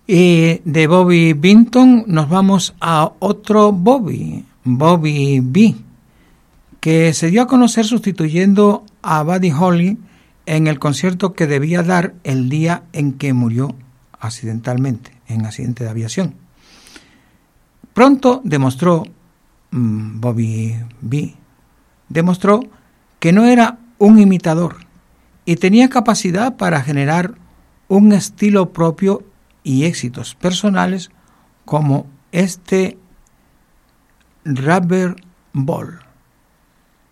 Y de Bobby Vinton nos vamos a otro Bobby B, que se dio a conocer sustituyendo a Buddy Holly en el concierto que debía dar el día en que murió accidentalmente, en accidente de aviación. Pronto Bobby B demostró que no era un imitador y tenía capacidad para generar un estilo propio y éxitos personales como este Rubber Ball.